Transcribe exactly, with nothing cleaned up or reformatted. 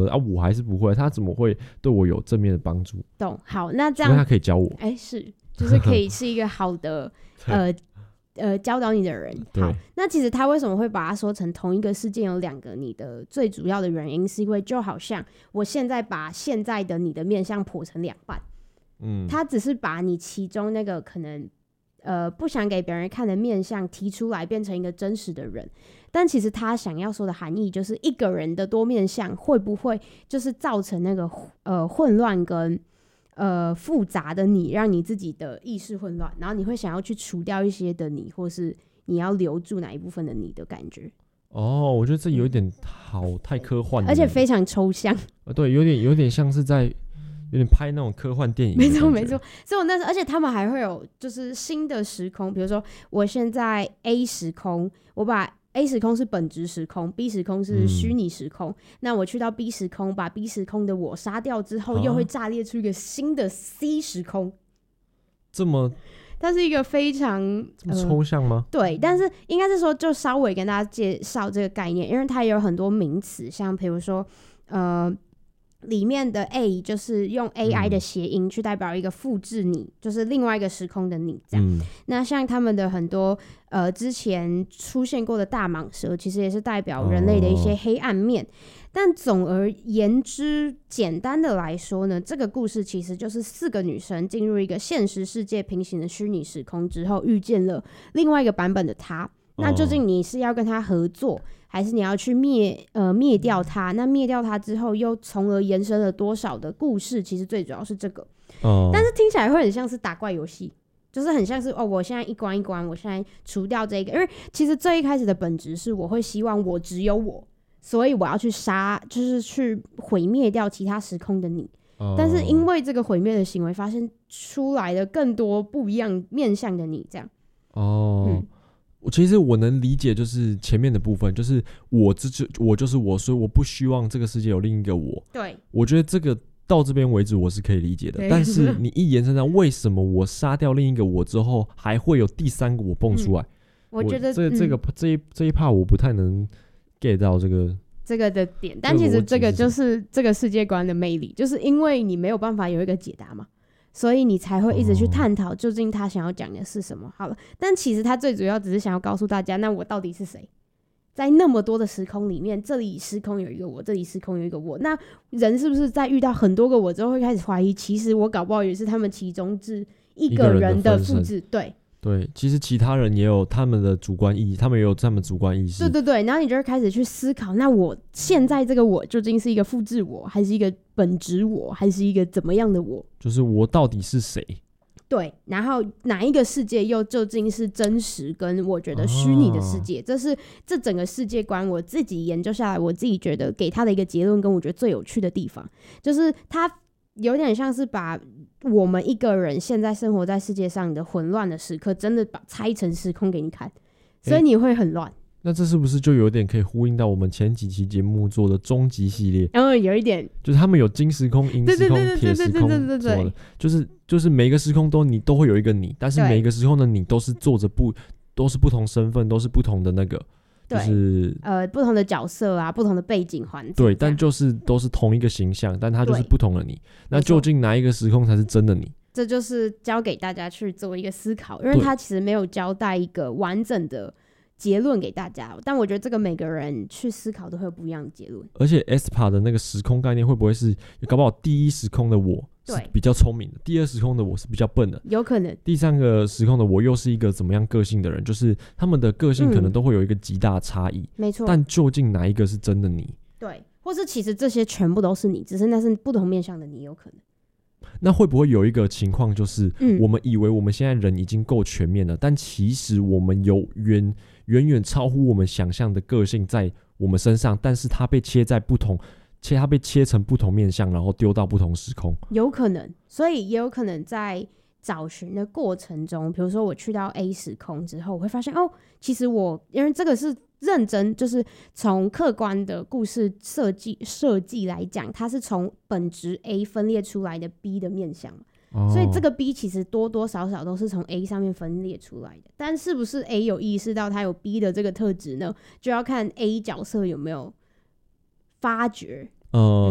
了啊，我还是不会，他怎么会对我有正面的帮助？ 懂。好，那这样所以他可以教我， 哎，是，就是可以是一个好的呃呃教导你的人。好，那其实他为什么会把它说成同一个事件有两个你的最主要的原因，是因为就好像我现在把现在的你的面向剖成两半，嗯，他只是把你其中那个可能呃不想给别人看的面向提出来，变成一个真实的人。但其实他想要说的含义就是一个人的多面向会不会就是造成那个呃混乱跟呃复杂的你，让你自己的意识混乱，然后你会想要去除掉一些的你，或是你要留住哪一部分的你的感觉。 哦，我觉得这有点好太科幻了， 而且非常抽象。 呃，对，有点有点像是在有点拍那种科幻电影。 没错没错，所以我那时候，而且他们还会有就是新的时空，比如说我现在 A 时空，我把A 时空是本质时空， B 时空是虚拟时空、嗯、那我去到 B 时空，把 B 时空的我杀掉之后、啊、又会炸裂出一个新的 C 时空。 这么它是一个非常这么抽象吗、 呃、对，但是应该是说就稍微跟大家介绍这个概念，因为它有很多名词，像比如说呃里面的 A 就是用 A I 的谐音去代表一个复制你、嗯、就是另外一个时空的你这样、嗯、那像他们的很多呃之前出现过的大蟒蛇其实也是代表人类的一些黑暗面、哦、但总而言之简单的来说呢，这个故事其实就是四个女生进入一个现实世界平行的虚拟时空之后遇见了另外一个版本的她，那究竟你是要跟他合作、哦、还是你要去灭呃灭掉他？那灭掉他之后又从而延伸了多少的故事，其实最主要是这个、哦、但是听起来会很像是打怪游戏，就是很像是哦，我现在一关一关，我现在除掉这个，因为其实最一开始的本质是我会希望我只有我，所以我要去杀，就是去毁灭掉其他时空的你、哦、但是因为这个毁灭的行为发现出来的更多不一样面向的你这样哦、嗯，其实我能理解，就是前面的部分，就是我这就我就是我，所以我不希望这个世界有另一个我。对，我觉得这个到这边为止我是可以理解的。但是你一延伸到为什么我杀掉另一个我之后，还会有第三个我蹦出来？嗯、我觉得这这个、嗯、这一这一 part 我不太能 get 到这个这个的点，但其实这个就是这个世界观的魅力，就是因为你没有办法有一个解答嘛。所以你才会一直去探讨究竟他想要讲的是什么。好了，但其实他最主要只是想要告诉大家，那我到底是谁？在那么多的时空里面，这里时空有一个我，这里时空有一个我，那人是不是在遇到很多个我之后会开始怀疑，其实我搞不好也是他们其中之一个人的复制？对对，其实其他人也有他们的主观意义，他们也有他们主观意识。 对对对，然后你就会开始去思考，那我现在这个我究竟是一个复制我，还是一个本质我，还是一个怎么样的我？ 就是我到底是谁？ 对，然后哪一个世界又究竟是真实跟我觉得虚拟的世界、啊、这是这整个世界观我自己研究下来，我自己觉得给他的一个结论跟我觉得最有趣的地方，就是他有点像是把我们一个人现在生活在世界上的混乱的时刻真的把拆成时空给你看，所以你会很乱、欸， 那这是不是就有点可以呼应到我们前几期节目做的终极系列？ 然后有一点就是他们有金时空、银时空、铁时空什么的，就是就是每个时空都你都会有一个你，但是每个时空的你都是做着不都是不同身份，都是不同的那个，就是呃不同的角色啊，不同的背景环境， 对，但就是都是同一个形象，但它就是不同的你。那究竟哪一个时空才是真的你？ 这就是交给大家去做一个思考，因为他其实没有交代一个完整的结论给大家，但我觉得这个每个人去思考都会有不一样的结论。 而且 E S P A 的那个时空概念会不会是搞不好第一时空的我是比较聪明的，第二时空的我是比较笨的， 有可能第三个时空的我又是一个怎么样个性的人，就是他们的个性可能都会有一个极大的差异、嗯、没错，但究竟哪一个是真的你？ 对，或是其实这些全部都是你，只是那是不同面向的你，有可能。 那会不会有一个情况，就是我们以为我们现在人已经够全面了、嗯、但其实我们有远远远超乎我们想象的个性在我们身上，但是它被切在不同切它被切成不同面向，然后丢到不同时空？ 有可能，所以也有可能在找寻的过程中，比如说我去到 A 时空之后，我会发现哦，其实我因为这个是认真，就是从客观的故事设计设计来讲，它是从本质 A 分裂出来的 B 的面向、哦、所以这个 B 其实多多少少都是从 A 上面分裂出来的，但是不是 A 有意识到它有 B 的这个特质呢，就要看 A 角色有没有发觉。 呃